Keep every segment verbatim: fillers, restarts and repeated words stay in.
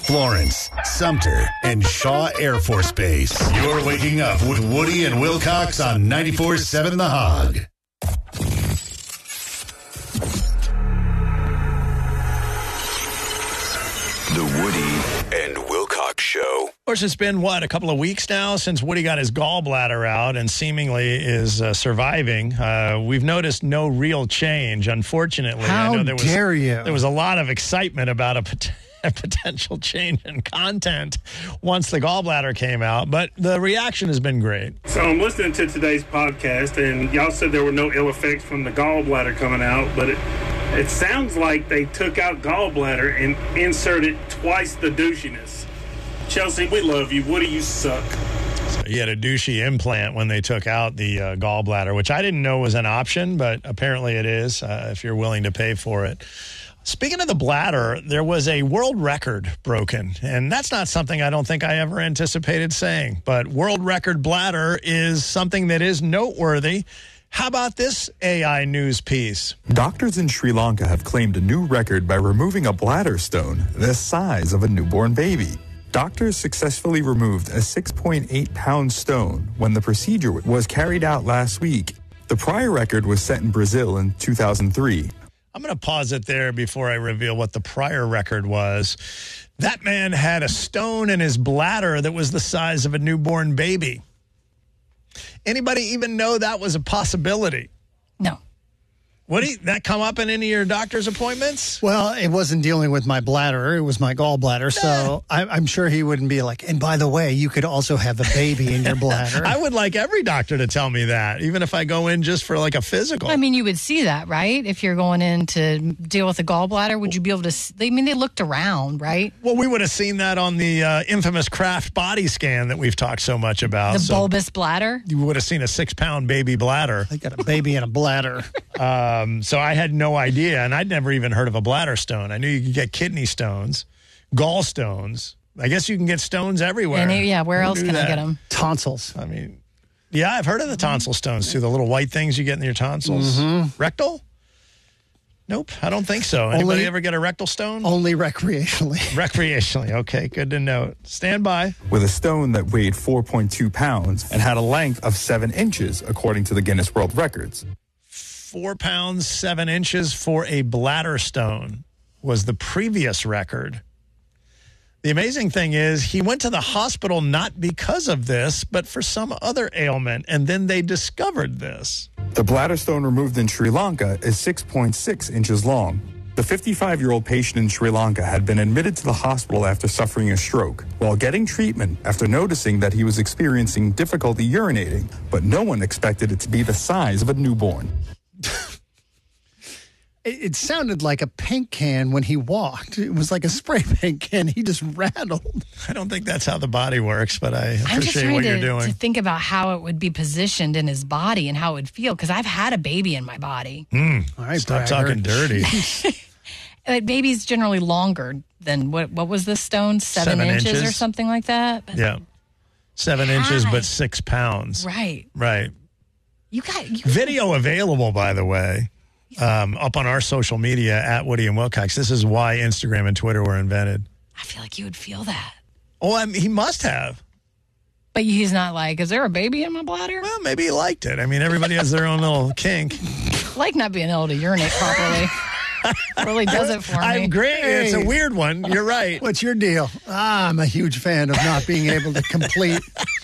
Florence, Sumter, and Shaw Air Force Base. You're waking up with Woody and Wilcox on ninety-four point seven The Hog. The Woody and Wilcox Show. Of course, it's been, what, a couple of weeks now since Woody got his gallbladder out and seemingly is uh, surviving. Uh, we've noticed no real change, unfortunately. How I know there was, dare you? There was a lot of excitement about a, pot- a potential change in content once the gallbladder came out, but the reaction has been great. So I'm listening to today's podcast, and y'all said there were no ill effects from the gallbladder coming out, but it, it sounds like they took out gallbladder and inserted twice the douchiness. Chelsea, we love you. Woody, you suck. So he had a douchey implant when they took out the uh, gallbladder, which I didn't know was an option, but apparently it is uh, if you're willing to pay for it. Speaking of the bladder, there was a world record broken, and that's not something I don't think I ever anticipated saying, but world record bladder is something that is noteworthy. How about this A I news piece? Doctors in Sri Lanka have claimed a new record by removing a bladder stone the size of a newborn baby. Doctors successfully removed a six point eight pound stone when the procedure was carried out last week. The prior record was set in Brazil in two thousand three. I'm going to pause it there before I reveal what the prior record was. That man had a stone in his bladder that was the size of a newborn baby. Anybody even know that was a possibility? No. Would he, that come up in any of your doctor's appointments? Well, it wasn't dealing with my bladder. It was my gallbladder. So I, I'm sure he wouldn't be like, and by the way, you could also have a baby in your bladder. I would like every doctor to tell me that, even if I go in just for like a physical. I mean, you would see that, right? If you're going in to deal with a gallbladder, would you be able to see? I mean, they looked around, right? Well, we would have seen that on the uh, infamous Kraft body scan that we've talked so much about. The so bulbous bladder? You would have seen a six-pound baby bladder. I got a baby in a bladder. Um, so I had no idea, and I'd never even heard of a bladder stone. I knew you could get kidney stones, gallstones. I guess you can get stones everywhere. And, yeah, where Who else knew can that? I get them? Tonsils. I mean, yeah, I've heard of the tonsil stones, too, the little white things you get in your tonsils. Mm-hmm. Rectal? Nope, I don't think so. Anybody Only- ever get a rectal stone? Only recreationally. Recreationally, okay, good to know. Stand by. With a stone that weighed four point two pounds and had a length of seven inches, according to the Guinness World Records. Four pounds, seven inches for a bladder stone was the previous record. The amazing thing is he went to the hospital not because of this, but for some other ailment, and then they discovered this. The bladder stone removed in Sri Lanka is six point six inches long. The fifty-five-year-old patient in Sri Lanka had been admitted to the hospital after suffering a stroke while getting treatment after noticing that he was experiencing difficulty urinating, but no one expected it to be the size of a newborn. It, it sounded like a paint can when he walked. It was like a spray paint can. He just rattled. I don't think that's how the body works, but I I'm just appreciate trying what to, you're doing. to think about how it would be positioned in his body and how it would feel, because I've had a baby in my body. Mm, All right, stop bragger. talking dirty. Like, baby's generally longer than, what What was this stone? Seven, Seven inches, inches. or something like that? But- Yeah. Seven inches, Hi. but six pounds. Right. Right. You got you Video available, by the way, um, up on our social media at Woody and Wilcox. This is why Instagram and Twitter were invented. I feel like you would feel that. Oh, I mean, he must have. But he's not like, is there a baby in my bladder? Well, maybe he liked it. I mean, everybody has their own little kink. I like not being able to urinate properly. Really does it for me. I agree. It's a Hey. weird one. You're right. What's your deal? Ah, I'm a huge fan of not being able to complete.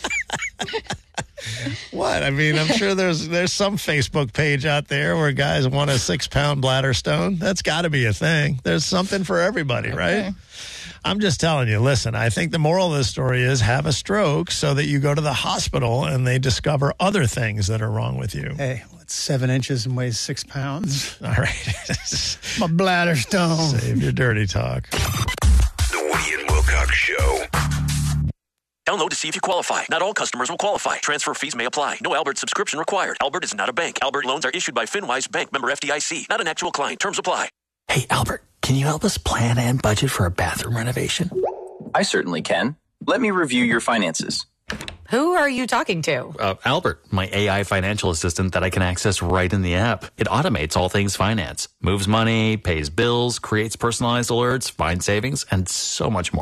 What? I mean, I'm sure there's there's some Facebook page out there where guys want a six pound bladder stone. That's got to be a thing. There's something for everybody, right? Okay. I'm just telling you, listen, I think the moral of the story is have a stroke so that you go to the hospital and they discover other things that are wrong with you. Hey, what's seven inches and weighs six pounds? All right. My bladder stone. Save your dirty talk. The Woody and Wilcox Show. Download to see if you qualify. Not all customers will qualify. Transfer fees may apply. No Albert subscription required. Albert is not a bank. Albert loans are issued by FinWise Bank, member F D I C. Not an actual client. Terms apply. Hey, Albert, can you help us plan and budget for a bathroom renovation? I certainly can. Let me review your finances. Who are you talking to? Uh, Albert, my A I financial assistant that I can access right in the app. It automates all things finance, moves money, pays bills, creates personalized alerts, finds savings, and so much more.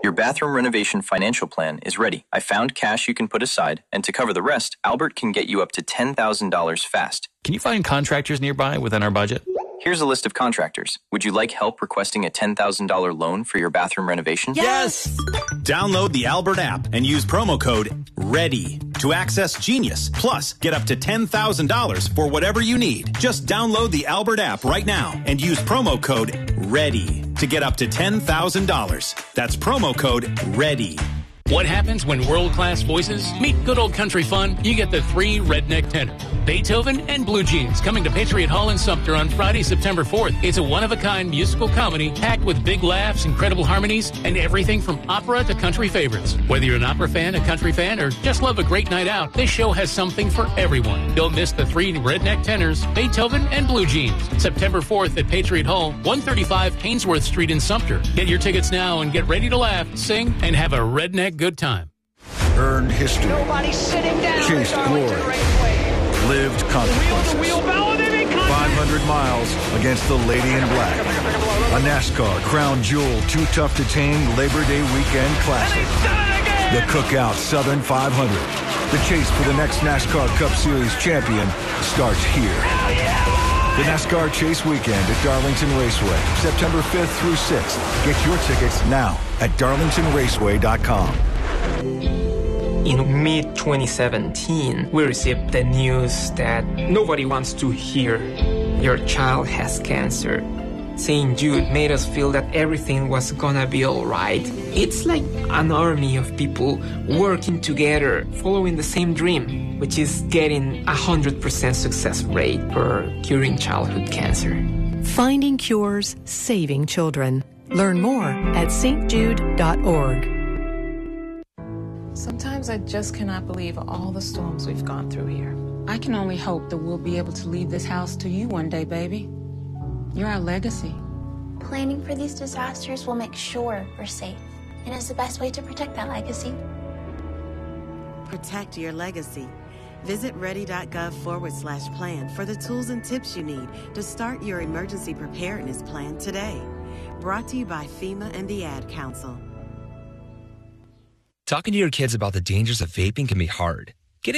Your bathroom renovation financial plan is ready. I found cash you can put aside, and to cover the rest, Albert can get you up to ten thousand dollars fast. Can you find contractors nearby within our budget? Here's a list of contractors. Would you like help requesting a ten thousand dollars loan for your bathroom renovation? Yes! Download the Albert app and use promo code READY to access Genius. Plus, get up to ten thousand dollars for whatever you need. Just download the Albert app right now and use promo code READY to get up to ten thousand dollars. That's promo code READY. What happens when world-class voices meet good old country fun? You get the three redneck tenors, Beethoven and Blue Jeans, coming to Patriot Hall in Sumter on Friday, September fourth. It's a one-of-a-kind musical comedy packed with big laughs, incredible harmonies, and everything from opera to country favorites. Whether you're an opera fan, a country fan, or just love a great night out, this show has something for everyone. Don't miss the three redneck tenors, Beethoven and Blue Jeans, September fourth at Patriot Hall, one thirty-five Haynesworth Street in Sumter. Get your tickets now and get ready to laugh, sing, and have a redneck good time. Earned history. Nobody's sitting down. Chased glory. Lived consequences. five hundred miles against the Lady in Black. A NASCAR Crown Jewel Too Tough to Tame Labor Day Weekend Classic. The Cookout Southern five hundred. The chase for the next NASCAR Cup Series champion starts here. The NASCAR Chase Weekend at Darlington Raceway, September fifth through sixth. Get your tickets now at darlington raceway dot com. In mid twenty seventeen, we received the news that nobody wants to hear. Your child has cancer. Saint Jude made us feel that everything was gonna be alright. It's like an army of people working together, following the same dream, which is getting a one hundred percent success rate for curing childhood cancer. Finding cures, saving children. Learn more at s t jude dot org. Sometimes I just cannot believe all the storms we've gone through here. I can only hope that we'll be able to leave this house to you one day, baby. You're our legacy. Planning for these disasters will make sure we're safe, and is the best way to protect that legacy. Protect your legacy. Visit ready.gov forward slash plan for the tools and tips you need to start your emergency preparedness plan today. Brought to you by FEMA and the Ad Council. Talking to your kids about the dangers of vaping can be hard.